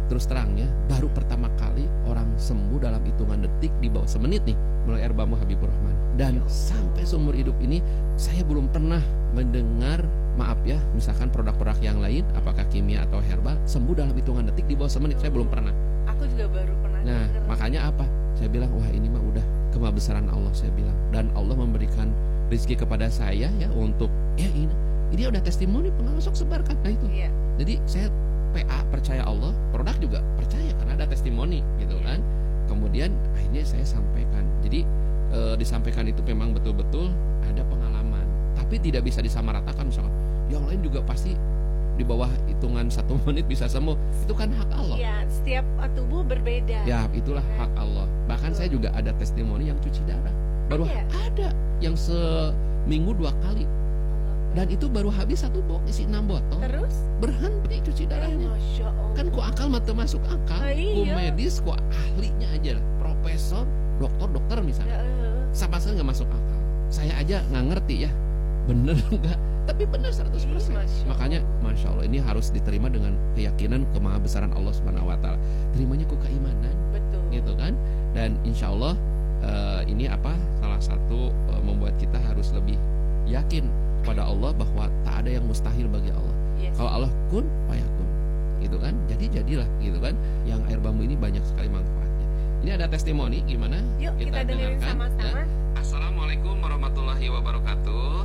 terus terang ya, baru pertama kali orang sembuh dalam hitungan detik di bawah semenit nih melalui air bambu Habibur Rahman. Dan sampai seumur hidup ini saya belum pernah mendengar, maaf ya, misalkan produk-produk yang lain, apakah kimia atau herbal, sembuh dalam hitungan detik di bawah semenit. Saya belum pernah. Aku juga baru pernah. Nah, makanya apa? Saya bilang, wah ini mah udah kemabesaran Allah, saya bilang. Dan Allah memberikan rezeki kepada saya ya untuk ya ini udah testimoni, pengalaman, sok sebarkan. Nah itu. Iya. Jadi saya PA percaya Allah, produk juga percaya karena ada testimoni gitu kan. Kemudian akhirnya saya sampaikan. Jadi disampaikan itu memang betul-betul ada pengalaman, tapi tidak bisa disamaratakan. Misalkan yang lain juga pasti di bawah hitungan 1 menit bisa sembuh. Itu kan hak Allah. Iya, setiap tubuh berbeda. Ya, itulah hak Allah. Bahkan saya juga ada testimoni yang cuci darah. Baru ada yang seminggu 2 kali. Dan itu baru habis 1 box isi 6 botol. Terus berhenti cuci darahnya. Masya Allah. Kan ku akal mata masuk akal, ku medis, ku ahlinya aja lah. Profesor, dokter misalnya. Sama sekali nggak masuk akal. Saya aja nggak ngerti ya, bener nggak? Tapi benar 100%. Makanya Masya Allah ini harus diterima dengan keyakinan kemahabesaran Allah Subhanahu Wa Taala. Terimanya ku keimanan, betul. Gitu kan? Dan Insya Allah ini salah satu membuat kita harus lebih yakin kepada Allah bahwa tak ada yang mustahil bagi Allah. Kalau Allah kun fayakun, gitu kan? Jadilah, gitu kan? Yang air bambu ini banyak sekali manfaatnya. Ini ada testimoni, gimana? Yuk kita dengerin sama-sama. Ya. Assalamualaikum warahmatullahi wabarakatuh.